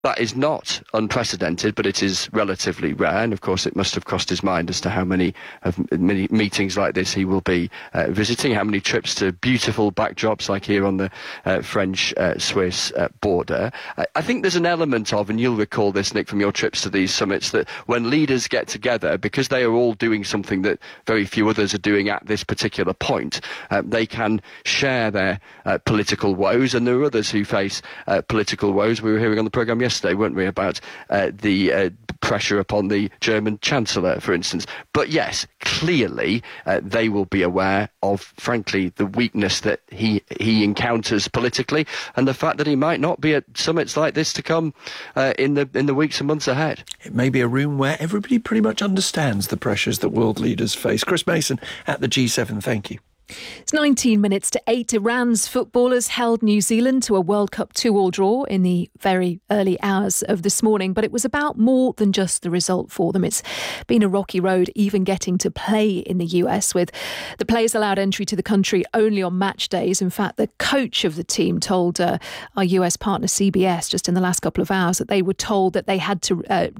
That is not unprecedented, but it is relatively rare. And of course, it must have crossed his mind as to how many meetings like this he will be visiting, how many trips to beautiful backdrops like here on the French-Swiss border. I think there's an element of, and you'll recall this, Nick, from your trips to these summits, that when leaders get together, because they are all doing something that very few others are doing at this particular point, they can share their political woes. And there are others who face political woes. We were hearing on the programme yesterday, weren't we, about the pressure upon the German Chancellor, for instance. But yes, clearly they will be aware of, frankly, the weakness that he encounters politically, and the fact that he might not be at summits like this to come in the weeks and months ahead. It may be a room where everybody pretty much understands the pressures that world leaders face. Chris Mason at the G7, thank you. It's 19 minutes to 8. Iran's footballers held New Zealand to a World Cup 2-2 draw in the very early hours of this morning, but it was about more than just the result for them. It's been a rocky road even getting to play in the US, with the players allowed entry to the country only on match days. In fact, the coach of the team told our US partner CBS just in the last couple of hours that they were told that they had to